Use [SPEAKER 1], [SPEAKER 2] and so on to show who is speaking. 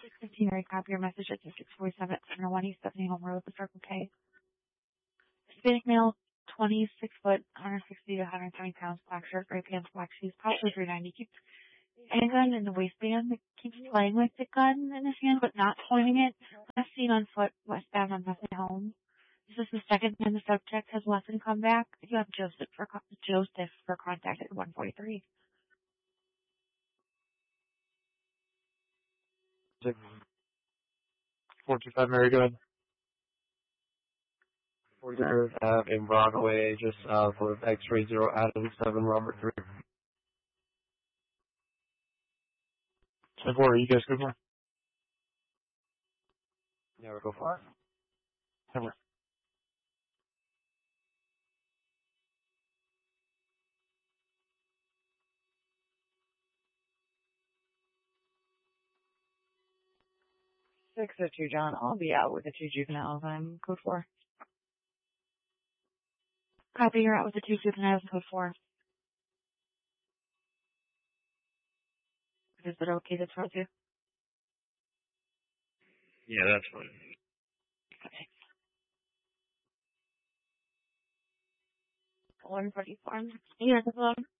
[SPEAKER 1] Please continue to copy your message at 647 at 701 East Stephanie Home Road, the Circle K. Hispanic male, 26 foot, 160 to 120 pounds, black shirt, gray pants, black shoes, probably 390. Keeps handgun in the waistband. Keeps playing with the gun in his hand, but not pointing it. Last seen on foot, westbound on Bethany Home. This is the second time the subject has left and come back. You have Joseph for contact at 143.
[SPEAKER 2] 425 Mary, go ahead.
[SPEAKER 3] 49th Ave in Broadway, just south of X-Ray 0 Adam 7 Robert 3.
[SPEAKER 2] 10-4, are you guys good for?
[SPEAKER 3] Yeah, we'll go for it.
[SPEAKER 2] 10-4.
[SPEAKER 4] Six or two, John. I'll be out with the 2 juveniles. I'm code 4.
[SPEAKER 1] Copy, you're out with the 2 juveniles, code 4. Is it okay to throw to?
[SPEAKER 3] Yeah, that's fine.
[SPEAKER 1] Okay. 144. You're on the phone.